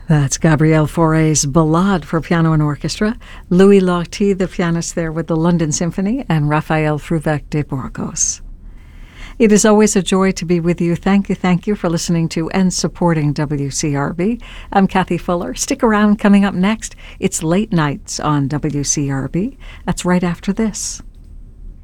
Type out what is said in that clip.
That's Gabrielle Fauré's Ballade for piano and orchestra, Louis Locty, the pianist there with the London Symphony, and Rafael Fruvac de Burgos. It is always a joy to be with you. Thank you for listening to and supporting WCRB. I'm Kathy Fuller. Stick around. Coming up next, it's Late Nights on WCRB. That's right after this.